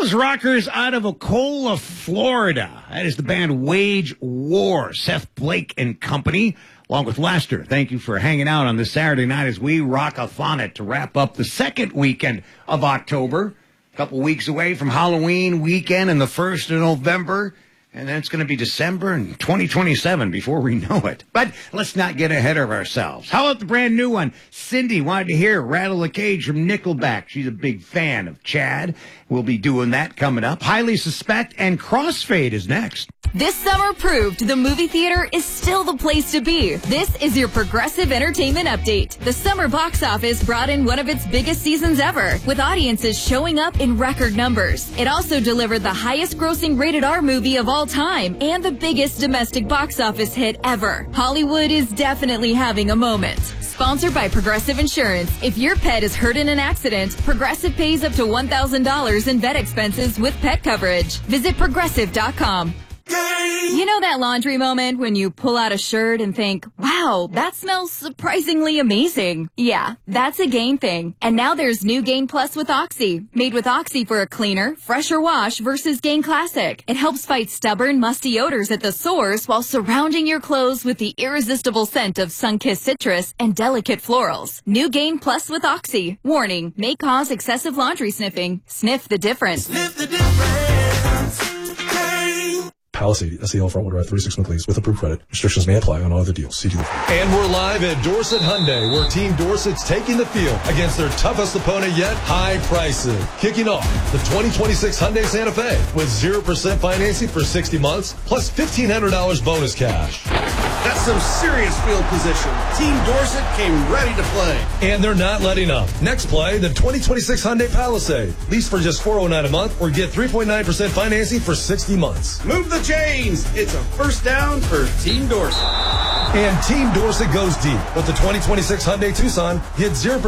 Blues rockers out of Ocala, Florida. That is the band Wage War. Seth Blake and company, along with Lester. Thank you for hanging out on this Saturday night as we rock-a-thon it to wrap up the second weekend of October. A couple weeks away from Halloween weekend and the 1st of November. And then it's going to be December and 2027 before we know it. But let's not get ahead of ourselves. How about the brand new one? Cindy wanted to hear Rattle the Cage from Nickelback. She's a big fan of Chad. We'll be doing that coming up. Highly Suspect and Crossfade is next. This summer proved the movie theater is still the place to be. This is your Progressive Entertainment Update. The summer box office brought in one of its biggest seasons ever, with audiences showing up in record numbers. It also delivered the highest grossing rated R movie of all time and the biggest domestic box office hit ever. Hollywood is definitely having a moment. Sponsored by Progressive Insurance. If your pet is hurt in an accident, Progressive pays up to $1,000 in vet expenses with pet coverage. Visit Progressive.com. You know that laundry moment when you pull out a shirt and think, wow, that smells surprisingly amazing. Yeah, that's a Gain thing. And now there's new Gain Plus with Oxy. Made with Oxy for a cleaner, fresher wash versus Gain Classic. It helps fight stubborn, musty odors at the source while surrounding your clothes with the irresistible scent of sun-kissed citrus and delicate florals. New Gain Plus with Oxy. Warning, may cause excessive laundry sniffing. Sniff the difference. Sniff the difference. Palisade, SEL front-wheel drive 36-month lease with approved credit. Restrictions may apply on all other deals. See dealer. And we're live at Dorset Hyundai, where Team Dorset's taking the field against their toughest opponent yet, high prices. Kicking off the 2026 Hyundai Santa Fe with 0% financing for 60 months, plus $1,500 bonus cash. That's some serious field position. Team Dorset came ready to play. And they're not letting up. Next play, the 2026 Hyundai Palisade. Lease for just $409 a month or get 3.9% financing for 60 months. Move the chains. It's a first down for Team Dorset. And Team Dorset goes deep with the 2026 Hyundai Tucson. Get 0%